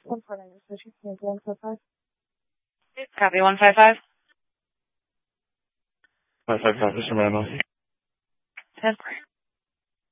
149, Association, cancel 155. Copy 155. 555, Mr. Manuel. 10.